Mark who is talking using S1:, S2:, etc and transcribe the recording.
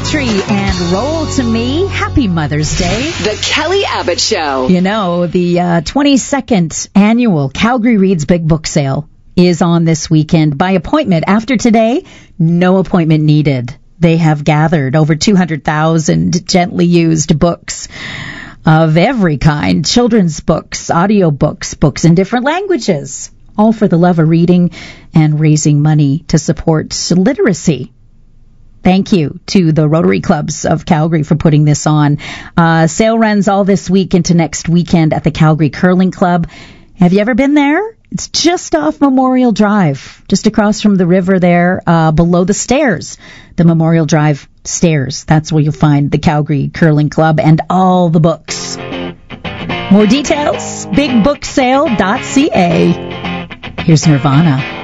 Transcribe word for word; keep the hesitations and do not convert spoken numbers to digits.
S1: country and roll to me. Happy Mother's Day.
S2: The Kelly Abbott Show.
S1: You know, the uh, twenty-second annual Calgary Reads Big Book Sale is on this weekend by appointment. After today, no appointment needed. They have gathered over two hundred thousand gently used books of every kind. Children's books, audio books, books in different languages. All for the love of reading and raising money to support literacy. Thank you to the Rotary Clubs of Calgary for putting this on. Uh, sale runs all this week into next weekend at the Calgary Curling Club. Have you ever been there? It's just off Memorial Drive, just across from the river there, uh, below the stairs, the Memorial Drive stairs. That's where you'll find the Calgary Curling Club and all the books. More details, big book sale dot c a. Here's Nirvana.